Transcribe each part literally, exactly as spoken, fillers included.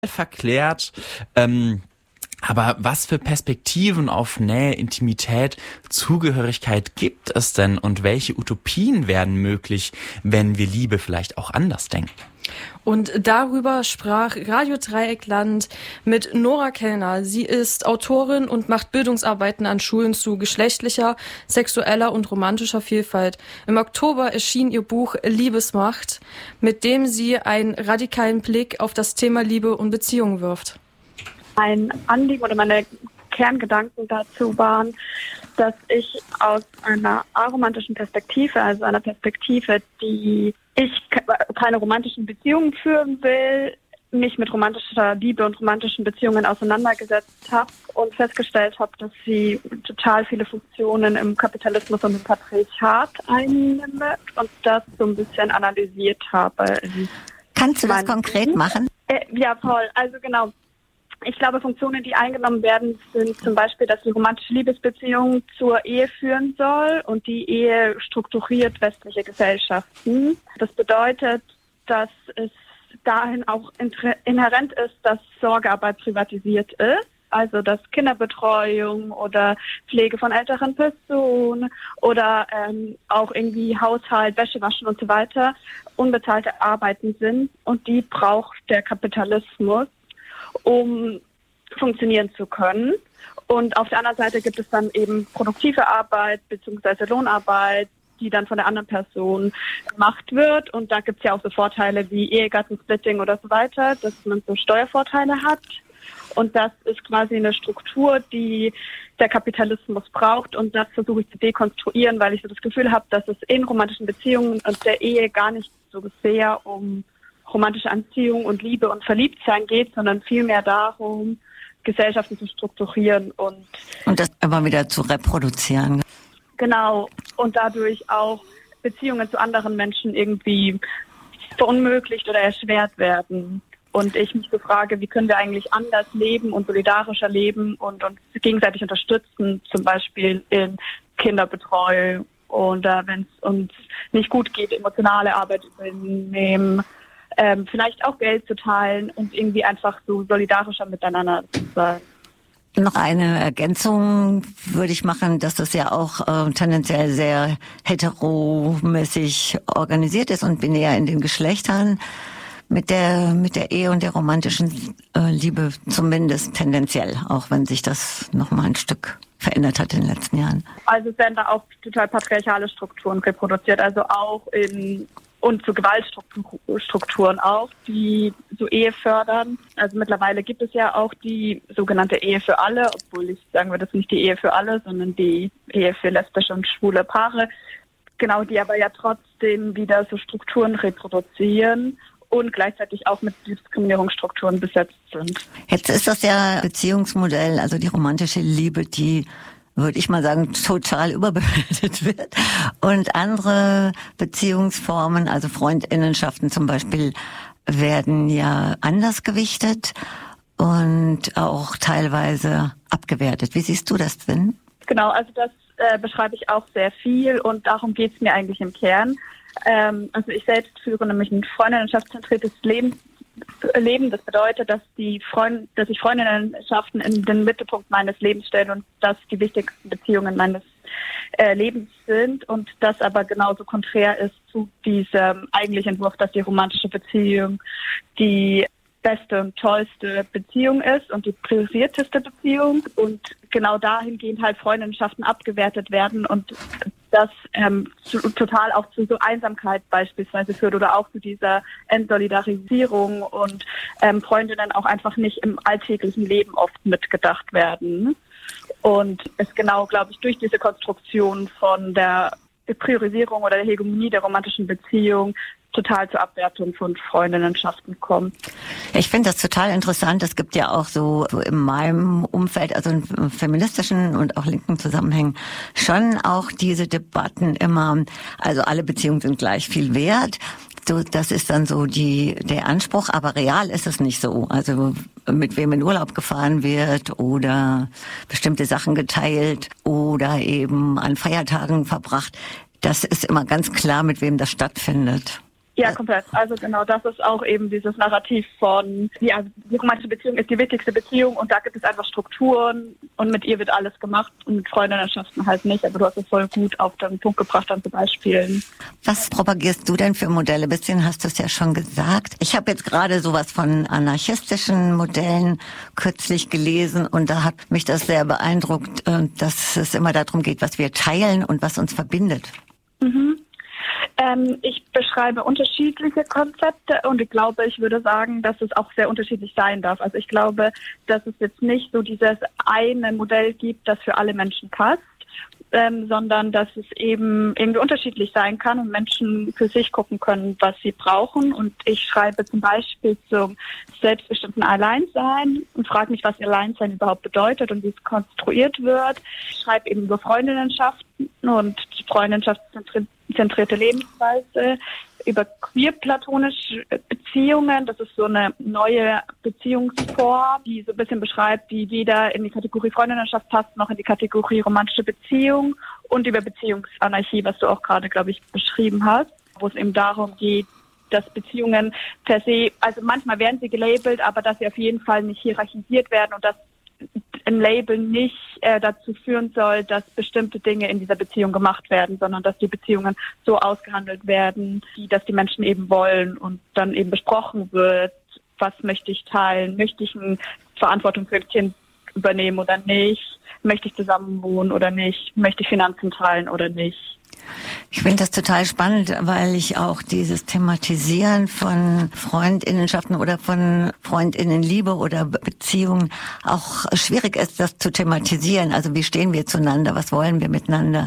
verklärt. Ähm, aber was für Perspektiven auf Nähe, Intimität, Zugehörigkeit gibt es denn und welche Utopien werden möglich, wenn wir Liebe vielleicht auch anders denken? Und darüber sprach Radio Dreieckland mit Nora Kellner. Sie ist Autorin und macht Bildungsarbeiten an Schulen zu geschlechtlicher, sexueller und romantischer Vielfalt. Im Oktober erschien ihr Buch Liebesmacht, mit dem sie einen radikalen Blick auf das Thema Liebe und Beziehung wirft. Mein Anliegen oder meine Kerngedanken dazu waren, dass ich aus einer aromantischen Perspektive, also einer Perspektive, die ich keine romantischen Beziehungen führen will, mich mit romantischer Liebe und romantischen Beziehungen auseinandergesetzt habe und festgestellt habe, dass sie total viele Funktionen im Kapitalismus und im Patriarchat einnimmt und das so ein bisschen analysiert habe. Kannst du das konkret machen? Äh, ja, voll. Also genau. Ich glaube, Funktionen, die eingenommen werden, sind zum Beispiel, dass die romantische Liebesbeziehung zur Ehe führen soll und die Ehe strukturiert westliche Gesellschaften. Das bedeutet, dass es dahin auch inhärent ist, dass Sorgearbeit privatisiert ist. Also dass Kinderbetreuung oder Pflege von älteren Personen oder ähm, auch irgendwie Haushalt, Wäsche waschen und so weiter unbezahlte Arbeiten sind und die braucht der Kapitalismus, um funktionieren zu können. Und auf der anderen Seite gibt es dann eben produktive Arbeit bzw. Lohnarbeit, die dann von der anderen Person gemacht wird. Und da gibt es ja auch so Vorteile wie Ehegattensplitting oder so weiter, dass man so Steuervorteile hat. Und das ist quasi eine Struktur, die der Kapitalismus braucht. Und das versuche ich zu dekonstruieren, weil ich so das Gefühl habe, dass es in romantischen Beziehungen und der Ehe gar nicht so sehr um romantische Anziehung und Liebe und Verliebtsein geht, sondern vielmehr darum, Gesellschaften zu strukturieren und und das immer wieder zu reproduzieren. Genau. Und dadurch auch Beziehungen zu anderen Menschen irgendwie verunmöglicht oder erschwert werden. Und ich mich so frage, wie können wir eigentlich anders leben und solidarischer leben und uns gegenseitig unterstützen, zum Beispiel in Kinderbetreuung oder wenn es uns nicht gut geht, emotionale Arbeit übernehmen, Ähm, vielleicht auch Geld zu teilen und irgendwie einfach so solidarischer miteinander zu sein. Noch eine Ergänzung würde ich machen, dass das ja auch äh, tendenziell sehr heteromäßig organisiert ist und binär in den Geschlechtern mit der mit der Ehe und der romantischen äh, Liebe zumindest tendenziell, auch wenn sich das noch mal ein Stück verändert hat in den letzten Jahren. Also es werden da auch total patriarchale Strukturen reproduziert, also auch in und zu Gewaltstrukturen auch, die so Ehe fördern. Also mittlerweile gibt es ja auch die sogenannte Ehe für alle, obwohl ich sagen würde, das ist nicht die Ehe für alle, sondern die Ehe für lesbische und schwule Paare. Genau, die aber ja trotzdem wieder so Strukturen reproduzieren und gleichzeitig auch mit Diskriminierungsstrukturen besetzt sind. Jetzt ist das ja Beziehungsmodell, also die romantische Liebe, die, würde ich mal sagen, total überbewertet wird. Und andere Beziehungsformen, also Freundinnenschaften zum Beispiel, werden ja anders gewichtet und auch teilweise abgewertet. Wie siehst du das denn? Genau, also das äh, beschreibe ich auch sehr viel und darum geht es mir eigentlich im Kern. Ähm, also ich selbst führe nämlich ein freundinnenschaftszentriertes Leben. Leben. Das bedeutet, dass die Freund, dass ich Freundinnenschaften in den Mittelpunkt meines Lebens stellen und dass die wichtigsten Beziehungen meines äh, Lebens sind und das aber genauso konträr ist zu diesem eigentlichen Entwurf, dass die romantische Beziehung die beste und tollste Beziehung ist und die priorisierteste Beziehung und genau dahingehend halt Freundinnenschaften abgewertet werden und das ähm, zu, total auch zu so Einsamkeit beispielsweise führt oder auch zu dieser Entsolidarisierung und ähm, Freundinnen auch einfach nicht im alltäglichen Leben oft mitgedacht werden. Und es genau, glaube ich, durch diese Konstruktion von der Priorisierung oder der Hegemonie der romantischen Beziehung total zur Abwertung von Freundinnenschaften kommt. Ich finde das total interessant. Es gibt ja auch so, so in meinem Umfeld, also in feministischen und auch linken Zusammenhängen, schon auch diese Debatten immer, also alle Beziehungen sind gleich viel wert. So, das ist dann so die der Anspruch, aber real ist es nicht so. Also mit wem in Urlaub gefahren wird oder bestimmte Sachen geteilt oder eben an Feiertagen verbracht, das ist immer ganz klar, mit wem das stattfindet. Ja, komplett. Also genau, das ist auch eben dieses Narrativ von, ja, die romantische Beziehung ist die wichtigste Beziehung und da gibt es einfach Strukturen und mit ihr wird alles gemacht und mit Freundinnenschaften halt nicht. Aber du hast es voll gut auf den Punkt gebracht an zum Beispiel. Was propagierst du denn für Modelle? Bisschen hast du es ja schon gesagt. Ich habe jetzt gerade sowas von anarchistischen Modellen kürzlich gelesen und da hat mich das sehr beeindruckt, dass es immer darum geht, was wir teilen und was uns verbindet. Mhm. Ähm, ich beschreibe unterschiedliche Konzepte und ich glaube, ich würde sagen, dass es auch sehr unterschiedlich sein darf. Also ich glaube, dass es jetzt nicht so dieses eine Modell gibt, das für alle Menschen passt, ähm, sondern dass es eben irgendwie unterschiedlich sein kann und Menschen für sich gucken können, was sie brauchen. Und ich schreibe zum Beispiel zum selbstbestimmten Alleinsein und frage mich, was Alleinsein überhaupt bedeutet und wie es konstruiert wird. Ich schreibe eben über Freundinnenschaften und freundschaftszentrierte Lebensweise, über queer-platonische Beziehungen. Das ist so eine neue Beziehungsform, die so ein bisschen beschreibt, die weder in die Kategorie Freundinnenschaft passt, noch in die Kategorie romantische Beziehung, und über Beziehungsanarchie, was du auch gerade, glaube ich, beschrieben hast, wo es eben darum geht, dass Beziehungen per se, also manchmal werden sie gelabelt, aber dass sie auf jeden Fall nicht hierarchisiert werden und dass ein Label nicht äh, dazu führen soll, dass bestimmte Dinge in dieser Beziehung gemacht werden, sondern dass die Beziehungen so ausgehandelt werden, die, dass die Menschen eben wollen und dann eben besprochen wird, was möchte ich teilen, möchte ich eine Verantwortung für ein Kind übernehmen oder nicht, möchte ich zusammen wohnen oder nicht, möchte ich Finanzen teilen oder nicht. Ich finde das total spannend, weil ich auch dieses Thematisieren von Freundinnenschaften oder von Freundinnenliebe oder Beziehungen auch schwierig ist, das zu thematisieren. Also wie stehen wir zueinander? Was wollen wir miteinander?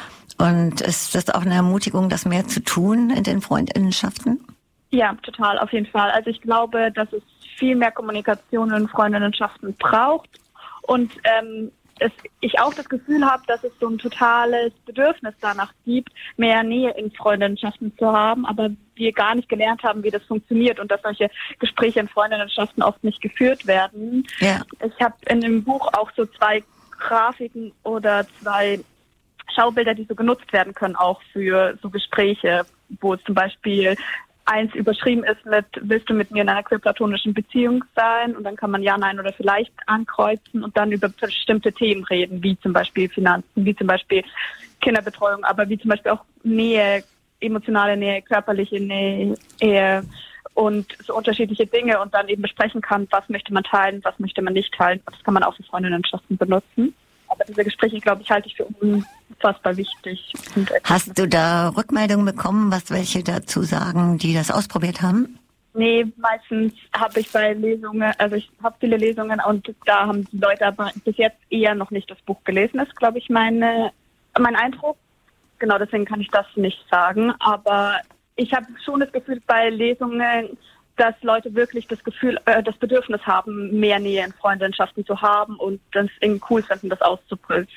Und ist das auch eine Ermutigung, das mehr zu tun in den Freundinnenschaften? Ja, total, auf jeden Fall. Also ich glaube, dass es viel mehr Kommunikation in Freundinnenschaften braucht und ähm, es, ich auch das Gefühl habe, dass es so ein totales Bedürfnis danach gibt, mehr Nähe in Freundinnenschaften zu haben, aber wir gar nicht gelernt haben, wie das funktioniert und dass solche Gespräche in Freundinnenschaften oft nicht geführt werden. Ja. Ich habe in dem Buch auch so zwei Grafiken oder zwei Schaubilder, die so genutzt werden können, auch für so Gespräche, wo es zum Beispiel eins überschrieben ist mit, willst du mit mir in einer queer-platonischen Beziehung sein? Und dann kann man ja, nein oder vielleicht ankreuzen und dann über bestimmte Themen reden, wie zum Beispiel Finanzen, wie zum Beispiel Kinderbetreuung, aber wie zum Beispiel auch Nähe, emotionale Nähe, körperliche Nähe, Ehe und so unterschiedliche Dinge und dann eben besprechen kann, was möchte man teilen, was möchte man nicht teilen. Und das kann man auch für Freundinnenschaften benutzen. Aber diese Gespräche, glaube ich, halte ich für unfassbar wichtig. Hast du da Rückmeldungen bekommen, was welche dazu sagen, die das ausprobiert haben? Nee, meistens habe ich bei Lesungen, also ich habe viele Lesungen und da haben die Leute aber bis jetzt eher noch nicht das Buch gelesen, ist, glaube ich, meine, mein Eindruck. Genau, deswegen kann ich das nicht sagen. Aber ich habe schon das Gefühl bei Lesungen, dass Leute wirklich das Gefühl, äh, das Bedürfnis haben, mehr Nähe in Freundschaften zu haben und das irgendwie cool finden, das auszuprobieren.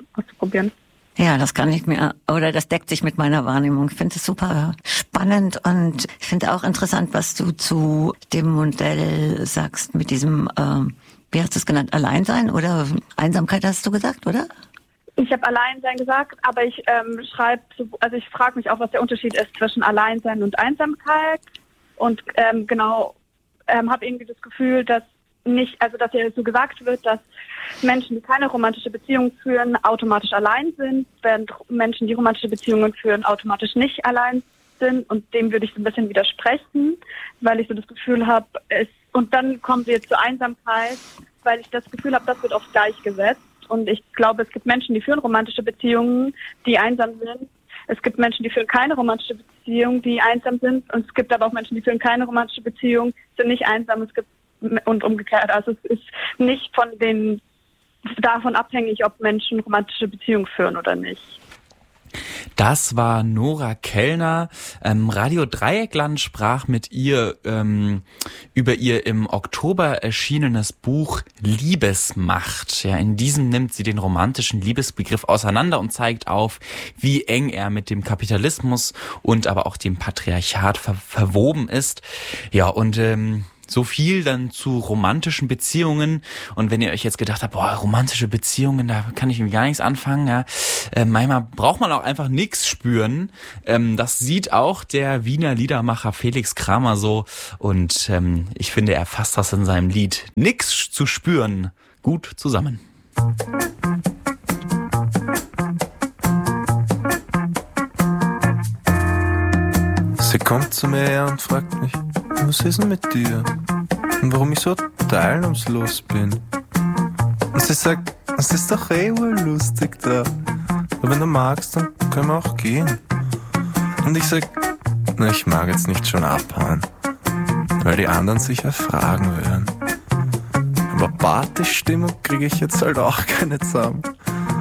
Ja, das kann ich mir, oder das deckt sich mit meiner Wahrnehmung. Ich finde es super spannend und ich finde auch interessant, was du zu dem Modell sagst mit diesem, äh, wie hast du es genannt, Alleinsein oder Einsamkeit hast du gesagt, oder? Ich habe Alleinsein gesagt, aber ich ähm, schreibe, also ich frage mich auch, was der Unterschied ist zwischen Alleinsein und Einsamkeit. Und ähm, genau, ähm, habe irgendwie das Gefühl, dass nicht, also dass ja so gesagt wird, dass Menschen, die keine romantische Beziehung führen, automatisch allein sind, während Menschen, die romantische Beziehungen führen, automatisch nicht allein sind. Und dem würde ich so ein bisschen widersprechen, weil ich so das Gefühl habe, es und dann kommen wir jetzt zur Einsamkeit, weil ich das Gefühl habe, das wird oft gleichgesetzt. Und ich glaube, es gibt Menschen, die führen romantische Beziehungen, die einsam sind. Es gibt Menschen, die führen keine romantische Beziehung, die einsam sind. Und es gibt aber auch Menschen, die führen keine romantische Beziehung, sind nicht einsam. Es gibt und umgekehrt. Also es ist nicht von den davon abhängig, ob Menschen romantische Beziehungen führen oder nicht. Das war Nora Kellner. Ähm, Radio Dreieckland sprach mit ihr ähm, über ihr im Oktober erschienenes Buch Liebesmacht. Ja, in diesem nimmt sie den romantischen Liebesbegriff auseinander und zeigt auf, wie eng er mit dem Kapitalismus und aber auch dem Patriarchat ver- verwoben ist. Ja, und ähm, so viel dann zu romantischen Beziehungen. Und wenn ihr euch jetzt gedacht habt, boah, romantische Beziehungen, da kann ich irgendwie gar nichts anfangen, ja, äh, manchmal braucht man auch einfach nichts spüren. Ähm, das sieht auch der Wiener Liedermacher Felix Kramer so. Und ähm, ich finde, er fasst das in seinem Lied Nix zu spüren gut zusammen. Sie kommt zu mir her und fragt mich, was ist denn mit dir? Und warum ich so teilnahmslos bin? Und sie sagt, es ist doch eh lustig da. Aber wenn du magst, dann können wir auch gehen. Und ich sag, na, ich mag jetzt nicht schon abhauen, weil die anderen sich ja fragen werden. Aber Partystimmung kriege ich jetzt halt auch keine zusammen.